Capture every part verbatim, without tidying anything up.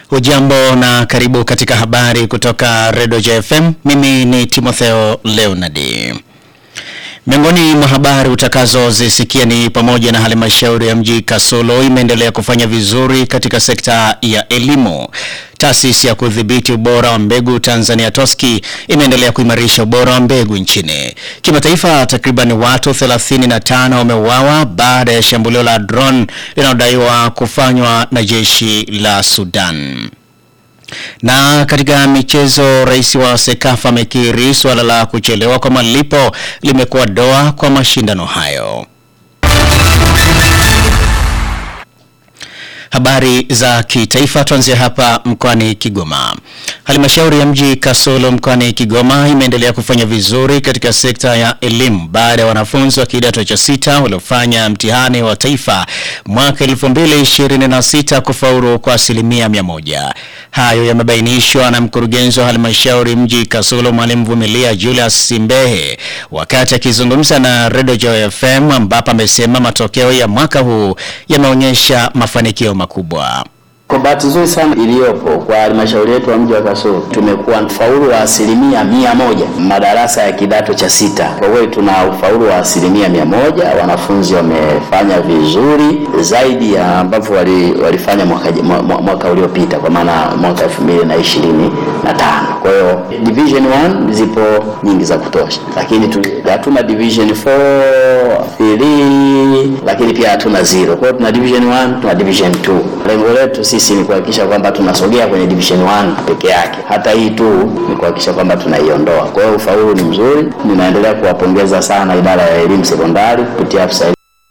Hujambo na karibu katika habari kutoka Radio J F M. Mimi ni Timotheo Leonard. Miongoni mwa habari utakazozisikia ni pamoja na halmashauri ya mji Kasulu imeendelea kufanya vizuri katika sekta ya elimu. Taasisi ya kudhibiti ubora wa mbegu Tanzania Toski imeendelea kuimarisha ubora wa mbegu nchini. Kimataifa, takriban watu thelathini na tano wameuawa baada ya shambulio la drone linalodaiwa kufanywa na jeshi la Sudan. Na katika michezo, rais wa Sekafa amekiri swala la kuchelewa kwa malipo limekuwa doa kwa mashindano hayo. Habari za kitaifa, tuanzie hapa mkoani Kigoma. Halmashauri ya mji Kasulu mkoani Kigoma imeendelea kufanya vizuri katika sekta ya elimu baada ya wanafunzi wa kidato cha sita waliofanya mtihani wa taifa mwaka elfu mbili ishirini na sita kufaulu kwa asilimia mia moja. Hayo yamebainishwa na mkurugenzi wa halmashauri mji Kasulu Mwalimu Vumilia Julius Simbehe wakati akizungumza na Radio J F M, ambapo amesema matokeo ya mwaka huu yameonyesha mafanikio makubwa. Kwa bahati nzuri sana iliyopo kwa halmashauri yetu ya mji wa Kasulu, tumekuwa ufaulu wa asilimia mia moja madarasa ya kidato cha sita. Kwa hiyo tuna ufaulu wa asilimia mia moja. Wanafunzi wamefanya vizuri zaidi ya ambavyo wali, walifanya mwaka, mwaka uliopita, kwa maana mwaka elfu mbili na ishirini na tano. Kwa hiyo division one zipo nyingi za kutosha, lakini hatuna division four, three, lakini pia hatuna zero. Kwa hiyo tuna division one, tuna division two. Lengo letu sisi ni kuhakikisha kwamba tunasogea kwenye division one peke yake. Hata hii tu ni kuhakikisha kwamba tunaiondoa. Kwa hiyo ufaulu ni mzuri. Ninaendelea kuwapongeza sana idara ya elimu sekondari kupitia afisa.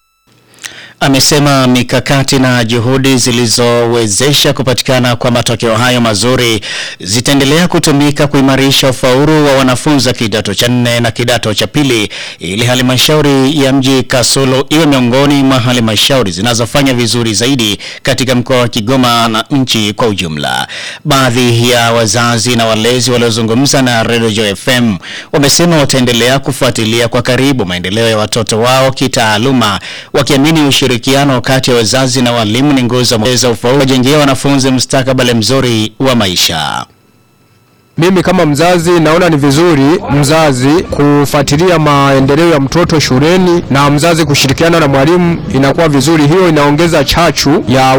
Amesema mikakati na juhudi zilizowezesha kupatikana kwa matokeo hayo mazuri zitaendelea kutumika kuimarisha ufaulu wa wanafunzi wa kidato cha nne na kidato cha pili, ili halmashauri ya mji Kasulu iwe miongoni mwa halmashauri zinazofanya vizuri zaidi katika mkoa wa Kigoma na nchi kwa ujumla. Baadhi ya wazazi na walezi waliozungumza na Radio J F M wamesema wataendelea kufuatilia kwa karibu maendeleo ya watoto wao kitaaluma, wakiamini ushirikiano kati ya wazazi na walimu ni nguzo za ufaulu kujengea wanafunzi mustakabali mzuri wa maisha. Mimi kama mzazi naona ni vizuri mzazi kufuatilia maendeleo ya mtoto shuleni na mzazi kushirikiana na mwalimu, inakuwa vizuri. Hiyo inaongeza chachu ya